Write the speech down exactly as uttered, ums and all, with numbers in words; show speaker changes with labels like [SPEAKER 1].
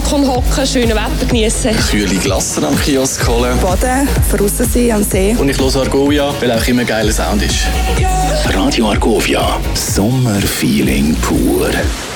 [SPEAKER 1] Balkon hocken, schönes Wetter genießen.
[SPEAKER 2] Kühle Glassen am Kiosk holen.
[SPEAKER 3] Baden, draussen sein am See.
[SPEAKER 2] Und ich höre Argovia, weil auch immer geiler Sound ist.
[SPEAKER 4] Radio Argovia, Sommerfeeling pur.